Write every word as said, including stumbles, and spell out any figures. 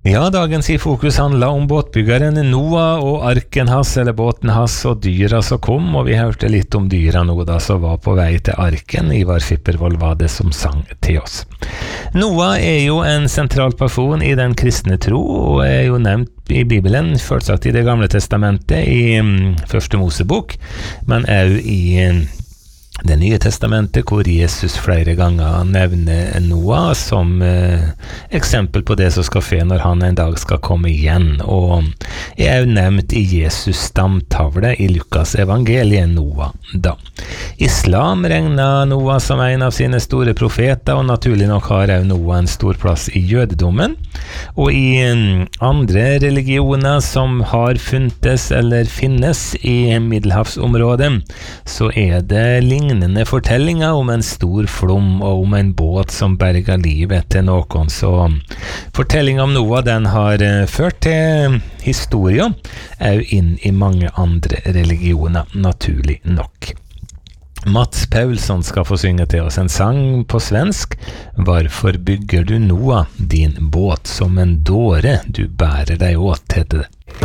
Ja, dagens i fokus handla om båtbyggeren Noah og arken hans, eller båten hans, og dyra som kom, og vi hørte litt om dyra nå da som var på vei til arken. Ivar Skippervold var det som sang til oss. Noah er jo en sentral person i den kristne tro, og er jo nevnt i Bibelen, selvsagt i det gamle testamentet, i um, første Mosebok, men er jo i um, det nye testamentet, hvor Jesus flere ganger nevner Noah som eh, eksempel på det som skal skje når han en dag skal komme igjen, og er jo nevnt i Jesus stamtavle i Lukas evangeliet Noah da. Islam regner Noah som en av sine store profeter, og naturlig nok har jo Noah en stor plass i jødedommen, og i um, andre religioner som har funtes eller finnes i Middelhavsområdet, så er det lignende fortellinger om en stor flom og om en båt som berga livet til noen. Så fortellingen om Noah, den har ført til historier og inn i mange andre religioner, naturlig nok. Mats Paulsson skal få synge til oss en sang på svensk. Hvorfor bygger du Noah din båt som en dåre du bærer deg åt, heter det.